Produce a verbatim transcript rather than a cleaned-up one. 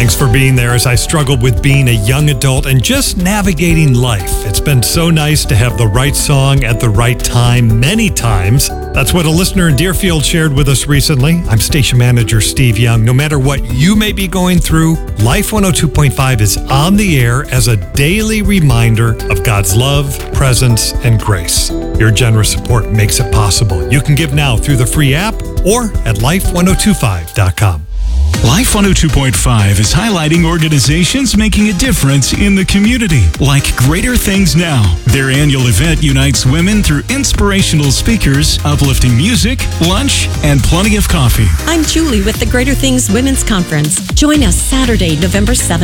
Thanks for being there as I struggled with being a young adult and just navigating life. It's been so nice to have the right song at the right time many times. That's what a listener in Deerfield shared with us recently. I'm station manager Steve Young. No matter what you may be going through, Life one oh two point five is on the air as a daily reminder of God's love, presence, and grace. Your generous support makes it possible. You can give now through the free app or at life one oh two five dot com. Life one oh two point five is highlighting organizations making a difference in the community, like Greater Things Now. Their annual event unites women through inspirational speakers, uplifting music, lunch, and plenty of coffee. I'm Julie with the Greater Things Women's Conference. Join us Saturday, November seventh.